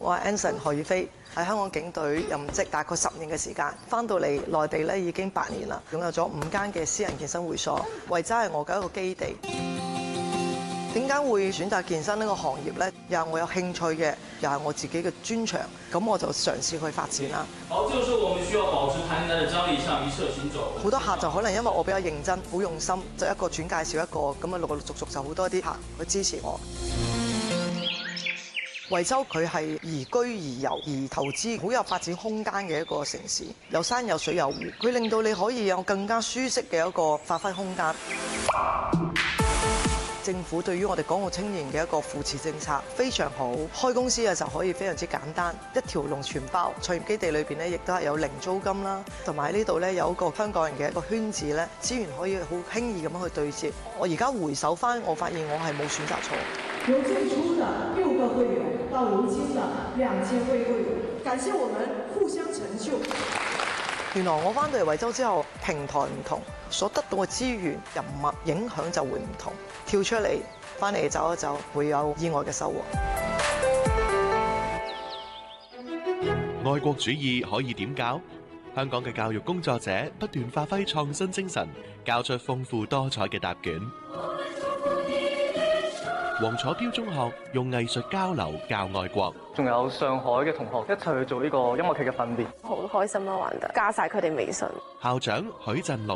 我係 Anson 何宇飛，喺香港警隊任職大概10年嘅時間，翻到嚟內地咧已經8年啦，擁有咗5間嘅私人健身會所，惠州係我嘅一個基地。點解會選擇健身呢個行業呢？又係我有興趣嘅，又係我自己嘅專長，咁我就嘗試去發展啦。 好，這個時候我們需要保持彈性的張力，向一側行走。 好多客就可能因為我比較認真、好用心，就一個轉介紹一個，咁啊陸陸續續就好多啲客去支持我。惠州佢係宜居宜遊宜投資，好有發展空間嘅一個城市，有山有水有湖，佢令到你可以有更加舒適嘅一個發揮空間。政府對於我哋港澳青年嘅一個扶持政策非常好，開公司嘅時候可以非常之簡單，一條龍全包。創業基地裏邊咧，亦都係有零租金啦，同埋呢度咧有一個香港人嘅一個圈子咧，資源可以好輕易咁樣去對接。我而家回首翻，我發現我係冇選擇錯。 由最初的6個會員到如今的2000位會員，感謝我們互相成就。 原來我翻到嚟惠州之後，平台唔同，所得到嘅資源、人脈影響就會唔同。跳出嚟，翻嚟走一走，會有意外嘅收穫。 愛國主義可以點教？香港嘅教育工作者不斷發揮創新精神，交出豐富多彩嘅答卷。黃楚標中學用藝術交流教愛國， 仲有上海嘅同學一齊去做呢個音樂劇嘅訓練， 好開心啦，玩得加晒佢哋微信。 校長許振龍。